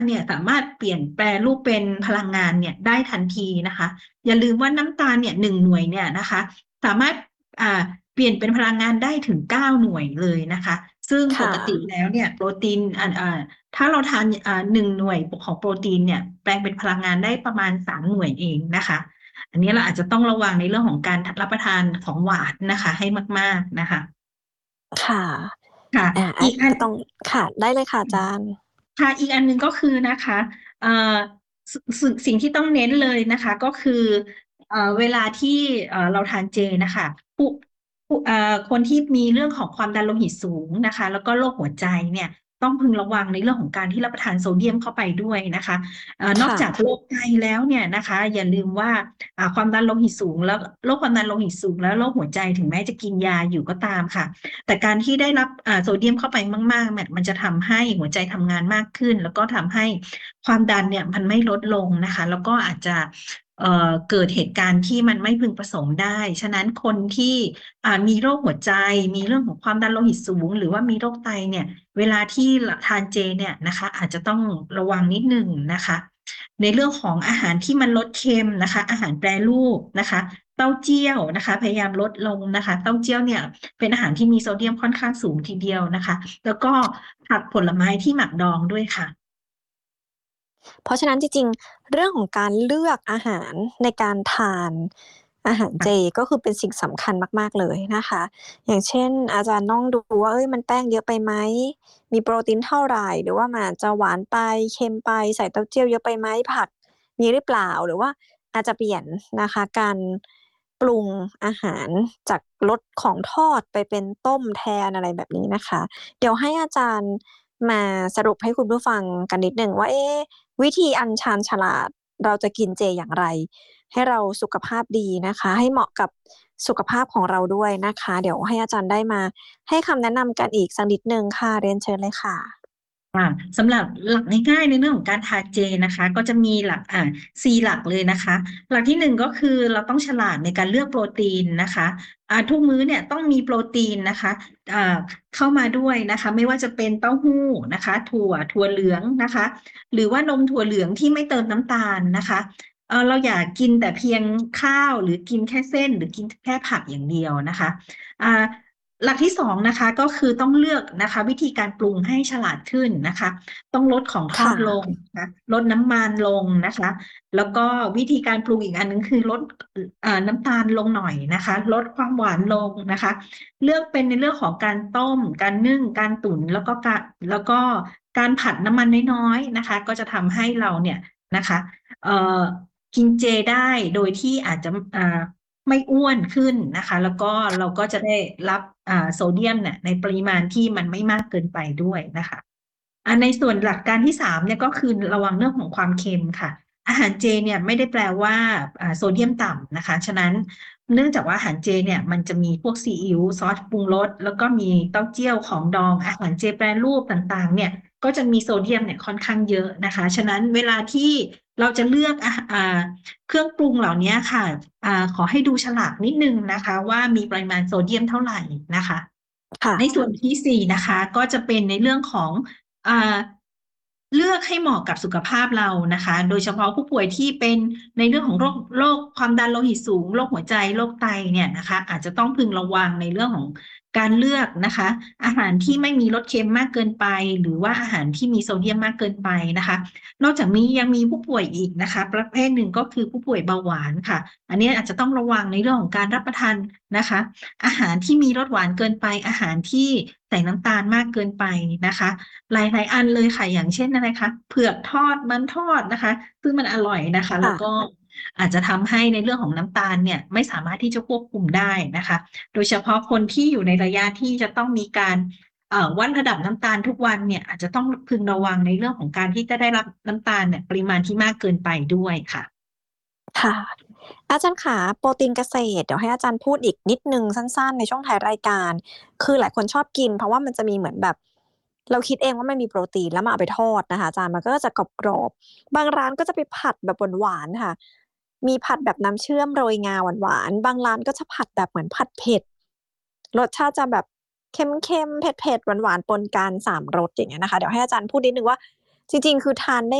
เนี่ยสามารถเปลี่ยนแปลรูปเป็นพลังงานเนี่ยได้ทันทีนะคะอย่าลืมว่าน้ำตาลเนี่ย1 หน่วยเนี่ยนะคะสามารถอ่าเปลี่ยนเป็นพลังงานได้ถึง9 หน่วยเลยนะคะซึ่งปค่ะกติแล้วเนี่ยโปรตีนถ้าเราทาน1 หน่วยของโปรตีนเนี่ยแปลงเป็นพลังงานได้ประมาณ3 หน่วยเองนะคะอันนี้เราอาจจะต้องระวังในเรื่องของการรับประทานของหวานนะคะให้มากๆนะคะค่ะค่ะอัอีกอันนก็ต้องค่ะได้เลยค่ะอาจารย์ค่ะอีกอันหนึ่งก็คือนะคะเอ่อสิ่งที่ต้องเน้นเลยนะคะก็คือเวลาที่เราทานเจนะคะคนที่มีเรื่องของความดันโลหิตสูงนะคะแล้วก็โรคหัวใจเนี่ยต้องพึงระวังในเรื่องของการที่รับประทานโซเดียมเข้าไปด้วยนะคะนอกค่ะจากโรคไตแล้วเนี่ยนะคะอย่าลืมว่าความดันโลหิตสูงแล้วโรคความดันโลหิตสูงแล้วโรคหัวใจถึงแม้จะกินยาอยู่ก็ตามค่ะ แต่การที่ได้รับโซเดียมเข้าไปมากๆเนี่ยมันจะทำให้หัวใจทำงานมากขึ้นแล้วก็ทำให้ความดันเนี่ยมันไม่ลดลงนะคะแล้วก็อาจจะเกิดเหตุการณ์ที่มันไม่พึงประสงค์ได้ฉะนั้นคนที่มีโรคหัวใจมีเรื่องของความดันโลหิตสูงหรือว่ามีโรคไตเนี่ยเวลาที่ทานเจเนี่ยนะคะอาจจะต้องระวังนิดหนึ่งนะคะในเรื่องของอาหารที่มันลดเค็มนะคะอาหารแปรรูปนะคะเต้าเจี้ยวนะคะพยายามลดลงนะคะเต้าเจี้ยวเนี่ย เป็นอาหารที่มีโซเดียมค่อนข้างสูงทีเดียวนะคะแล้วก็ผักผลไม้ที่หมักดองด้วยค่ะเพราะฉะนั้นจริงๆเรื่องของการเลือกอาหารในการทานอาหารเจค่ะก็คือเป็นสิ่งสำคัญมากๆเลยนะคะอย่างเช่นอาจารย์ต้องดูว่าเอ้ยมันแป้งเยอะไปไหมมีโปรตีนเท่าไรหรือว่ามันอาจจะหวานไปเค็มไปใส่เต้าเจี้ยวเยอะไปไหมผักมีหรือเปล่าหรือว่าอาจจะเปลี่ยนนะคะการปรุงอาหารจากรสของทอดไปเป็นต้มแทนอะไรแบบนี้นะคะ เดี๋ยวให้อาจารย์มาสรุปให้คุณผู้ฟังกันนิดหนึ่งว่าวิธีอัญชันฉลาดเราจะกินเจอย่างไรให้เราสุขภาพดีนะคะให้เหมาะกับสุขภาพของเราด้วยนะคะเดี๋ยวให้อาจารย์ได้มาให้คำแนะนำกันอีกสักนิดหนึ่งค่ะเรียนเชิญเลยค่ะค่ะสำหรับหลักง่ายๆในเรื่องของการทานเจนะคะก็จะมีหลักสี่หลักเลยนะคะหลักที่หนึ่งก็คือเราต้องฉลาดในการเลือกโปรตีนนะคะทุกมื้อเนี่ยต้องมีโปรตีนนะคะอ่าเข้ามาด้วยนะคะไม่ว่าจะเป็นเต้าหู้นะคะถั่วเหลืองนะคะหรือว่านมถั่วเหลืองที่ไม่เติมน้ำตาลนะคะเราอย่ากินแต่เพียงข้าวหรือกินแค่เส้นหรือกินแค่ผักอย่างเดียวนะคะอ่า หลักที่สองนะคะก็คือต้องเลือกนะคะวิธีการปรุงให้ฉลาดขึ้นนะคะต้องลดของทอดค่ะลงนะลดน้ำมันลงนะคะแล้วก็วิธีการปรุงอีกอันนึงคือลดน้ำตาลลงหน่อยนะคะลดความหวานลงนะคะเลือกเป็นในเรื่องของการต้มการนึ่งการตุ๋นแล้วก็การผัดน้ำมันน้อยๆนะคะก็จะทำให้เราเนี่ยนะคะเอ่อกินเจได้โดยที่อาจจะไม่อ้วนขึ้นนะคะแล้วก็เราก็จะได้รับโซเดียมเนี่ยในปริมาณที่มันไม่มากเกินไปด้วยนะคะในส่วนหลักการที่สามเนี่ยก็คือระวังเรื่องของความเค็มค่ะอาหารเจเนี่ยไม่ได้แปลว่าโซเดียมต่ำนะคะฉะนั้นเนื่องจากว่าอาหารเจเนี่ยมันจะมีพวกซีอิ๊วซอสปรุงรสแล้วก็มีเต้าเจี้ยวของดองอาหารเจแปรรูปต่างๆเนี่ยก็จะมีโซเดียมเนี่ยค่อนข้างเยอะนะคะฉะนั้นเวลาที่เราจะเลือกเครื่องปรุงเหล่านี้ค่ะ ขอให้ดูฉลากนิดนึงนะคะว่ามีปริมาณโซเดียมเท่าไหร่นะคะค่ะในส่วนที่สี่นะคะก็จะเป็นในเรื่องของอ่าเลือกให้เหมาะกับสุขภาพเรานะคะโดยเฉพาะผู้ป่วยที่เป็นในเรื่องของโรคความดันโลหิตสูงโรคหัวใจโรคไตเนี่ยนะคะอาจจะต้องพึงระวังในเรื่องของการเลือกนะคะอาหารที่ไม่มีรสเค็มมากเกินไปหรือว่าอาหารที่มีโซเดียมมากเกินไปนะคะนอกจากนี้ยังมีผู้ป่วยอีกนะคะประเภทหนึ่งก็คือผู้ป่วยเบาหวานค่ะ อันนี้อาจจะต้องระวังในเรื่องของการรับประทานนะคะอาหารที่มีรสหวานเกินไปอาหารที่ใส่น้ำตาลมากเกินไปนะคะหลายๆอันเลยค่ะอย่างเช่นอะไรคะเผือกทอดมันทอดนะคะซึ่งมันอร่อยนะคะแล้วก็ค่ะอาจจะทำให้ในเรื่องของน้ำตาลเนี่ยไม่สามารถที่จะควบคุมได้นะคะโดยเฉพาะคนที่อยู่ในระยะที่จะต้องมีการวัดระดับน้ำตาลทุกวันเนี่ยอาจจะต้องพึงระวังในเรื่องของการที่จะได้รับน้ำตาลเนี่ยปริมาณที่มากเกินไปด้วยค่ะค่ะอาจารย์ขาโปรตีนเกษตรเดี๋ยวให้อาจารย์พูดอีกนิดนึงสั้นๆในช่วงท้ายรายการคือหลายคนชอบกินเพราะว่ามันจะมีเหมือนแบบเราคิดเองว่ามันมีโปรตีนแล้วมาเอาไปทอดนะคะอาจารย์มันก็จะกรอบๆบางร้านก็จะไปผัดแบบหวานๆค่ะมีผัดแบบน้ำเชื่อมโรยงาหวานๆบางร้านก็จะผัดแบบเหมือนผัดเผ็ดรสชาติจะแบบเค็มๆเผ็ดๆหวานๆปนกัน3 รสอย่างเงี้ยนะคะเดี๋ยวให้อาจารย์พูดนิดนึงว่าจริงๆคือทานได้